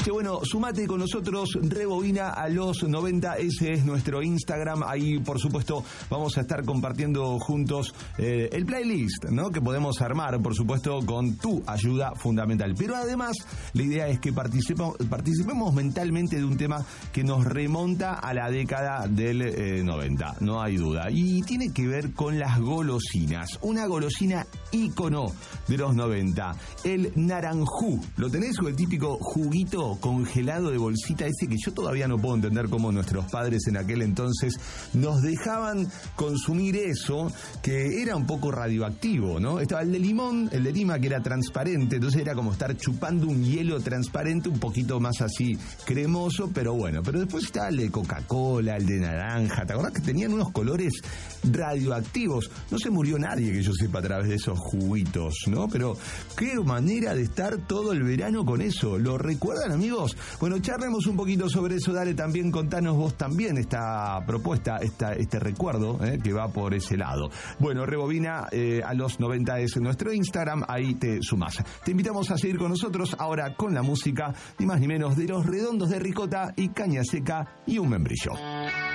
Che, bueno, sumate con nosotros, Rebobina a los 90, ese es nuestro Instagram. Ahí, por supuesto, vamos a estar compartiendo juntos el playlist, ¿no? Que podemos armar, por supuesto, con tu ayuda fundamental. Pero además, la idea es que participemos mentalmente de un tema que nos remonta a la década del 90, no hay duda. Y tiene que ver con las golosinas. Una golosina ícono de los 90, el naranjú. ¿Lo tenés? O el típico juguito congelado de bolsita ese que yo todavía no puedo entender cómo nuestros padres en aquel entonces nos dejaban consumir eso, que era un poco radioactivo, ¿no? Estaba el de limón, el de lima, que era transparente, entonces era como estar chupando un hielo transparente, un poquito más así cremoso, pero bueno. Pero después estaba el de Coca-Cola, el de naranja, ¿te acordás que tenían unos colores radioactivos? No se murió nadie que yo sepa a través de esos juguitos, ¿no? Pero qué manera de estar todo el verano con eso. ¿Lo recuerdan, amigos? Bueno, charlemos un poquito sobre eso. Dale, también contanos vos también esta propuesta, este recuerdo que va por ese lado. Bueno, Rebobina a los 90 es nuestro Instagram, ahí te sumás. Te invitamos a seguir con nosotros ahora con la música, ni más ni menos, de Los Redondos de Ricota y Caña Seca y un membrillo.